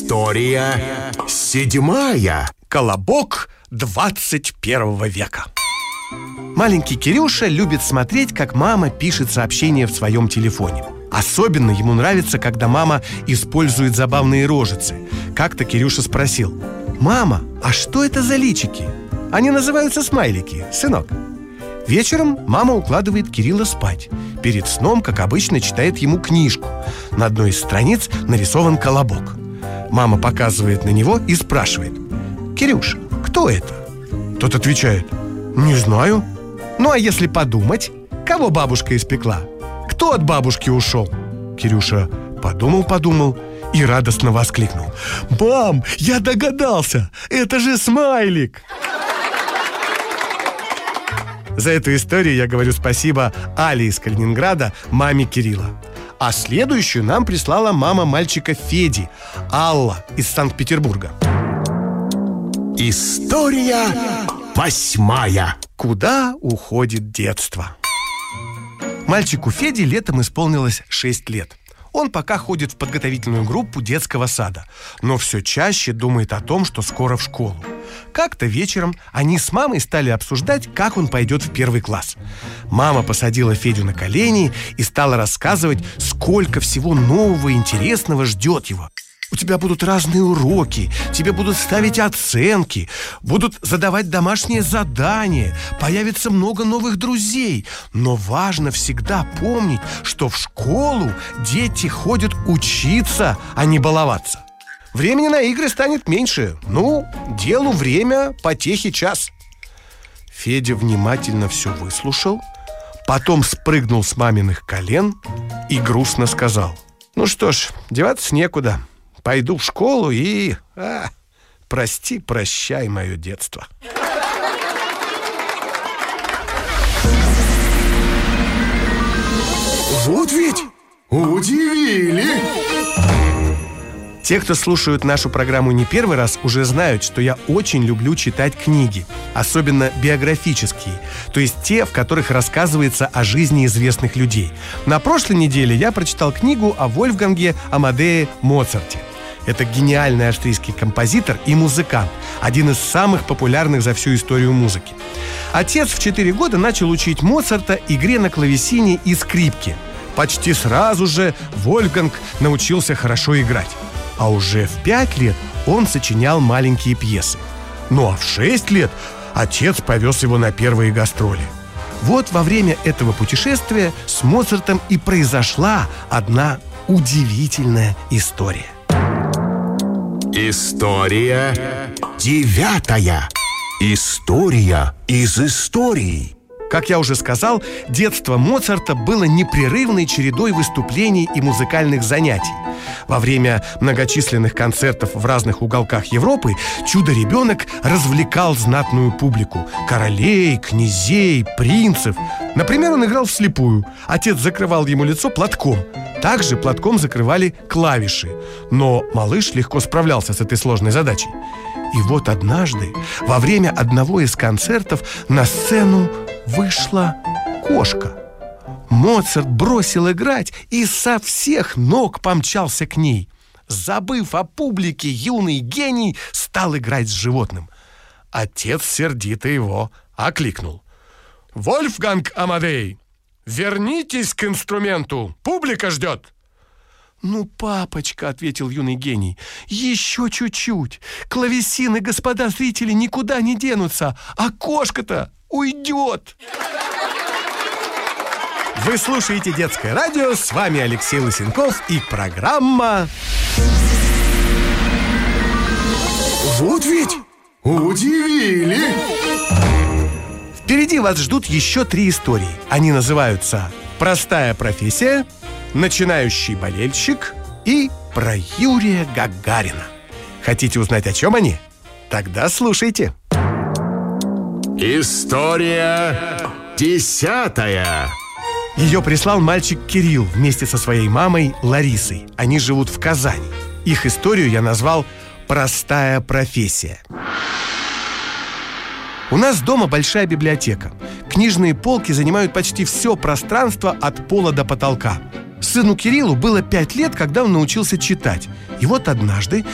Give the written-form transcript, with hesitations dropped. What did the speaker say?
История 7. Колобок 21 века. Маленький Кирюша любит смотреть, как мама пишет сообщения в своем телефоне. Особенно ему нравится, когда мама использует забавные рожицы. Как-то Кирюша спросил: «Мама, а что это за личики?» «Они называются смайлики, сынок». Вечером мама укладывает Кирилла спать. Перед сном, как обычно, читает ему книжку. На одной из страниц нарисован колобок. Мама показывает на него и спрашивает: «Кирюш, кто это?» Тот отвечает: «Не знаю». «Ну а если подумать, кого бабушка испекла? Кто от бабушки ушел?» Кирюша подумал и радостно воскликнул: «Мам, я догадался! Это же смайлик!» За эту историю я говорю спасибо Але из Калининграда, маме Кирилла. А следующую нам прислала мама мальчика Феди, Алла из Санкт-Петербурга. История 8. Куда уходит детство? Мальчику Феде летом исполнилось 6 лет. Он пока ходит в подготовительную группу детского сада, но все чаще думает о том, что скоро в школу. Как-то вечером они с мамой стали обсуждать, как он пойдет в 1 класс. Мама посадила Федю на колени и стала рассказывать, сколько всего нового и интересного ждет его. У тебя будут разные уроки, тебе будут ставить оценки, будут задавать домашние задания, появится много новых друзей. Но важно всегда помнить, что в школу дети ходят учиться, а не баловаться. Времени на игры станет меньше. Ну, делу время, потехе час. Федя внимательно все выслушал, потом спрыгнул с маминых колен и грустно сказал: «Ну что ж, деваться некуда. Пойду в школу и... прощай мое детство». Вот ведь удивили! Те, кто слушают нашу программу не первый раз, уже знают, что я очень люблю читать книги, особенно биографические, то есть те, в которых рассказывается о жизни известных людей. На прошлой неделе я прочитал книгу о Вольфганге Амадее Моцарте. Это гениальный австрийский композитор и музыкант, один из самых популярных за всю историю музыки. Отец в 4 года начал учить Моцарта игре на клавесине и скрипке. Почти сразу же Вольфганг научился хорошо играть. А уже в 5 лет он сочинял маленькие пьесы. Ну а в 6 лет отец повез его на первые гастроли. Вот во время этого путешествия с Моцартом и произошла одна удивительная история. История 9. История из истории. Как я уже сказал, детство Моцарта было непрерывной чередой выступлений и музыкальных занятий. Во время многочисленных концертов в разных уголках Европы чудо-ребенок развлекал знатную публику – королей, князей, принцев. Например, он играл вслепую. Отец закрывал ему лицо платком. Также платком закрывали клавиши. Но малыш легко справлялся с этой сложной задачей. И вот однажды, во время одного из концертов, на сцену вышла кошка. Моцарт бросил играть и со всех ног помчался к ней. Забыв о публике, юный гений стал играть с животным. Отец сердито его окликнул: «Вольфганг Амадей, вернитесь к инструменту, публика ждет!» «Ну, папочка», — ответил юный гений, — «еще чуть-чуть. Клавесины, господа зрители, никуда не денутся, а кошка-то уйдет». Вы слушаете Детское радио, с вами Алексей Лысенков и программа... Вот ведь удивили! Впереди вас ждут еще 3 истории. Они называются «Простая профессия», «Начинающий болельщик» и «Про Юрия Гагарина». Хотите узнать, о чем они? Тогда слушайте. История 10. Ее прислал мальчик Кирилл вместе со своей мамой Ларисой. Они живут в Казани. Их историю я назвал «Простая профессия». У нас дома большая библиотека. Книжные полки занимают почти все пространство от пола до потолка. Сыну Кириллу было 5 лет, когда он научился читать. И вот однажды